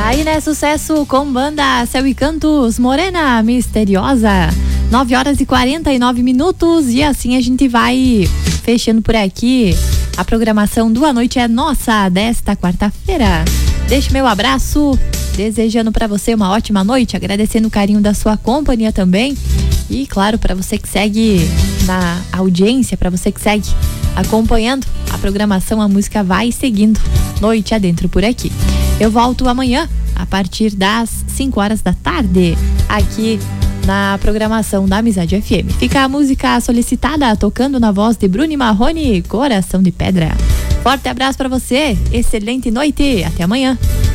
Aí, né, sucesso com banda Céu e Cantos, Morena Misteriosa. 9h49 e assim a gente vai fechando por aqui. A programação do A Noite é Nossa desta quarta-feira. Deixo meu abraço, desejando para você uma ótima noite, agradecendo o carinho da sua companhia também. E claro, para você que segue na audiência, para você que segue acompanhando a programação, a música vai seguindo noite adentro por aqui. Eu volto amanhã a partir das 5 horas da tarde aqui na programação da Amizade FM. Fica a música solicitada tocando na voz de Bruno Marrone, Coração de Pedra. Forte abraço para você, excelente noite, até amanhã.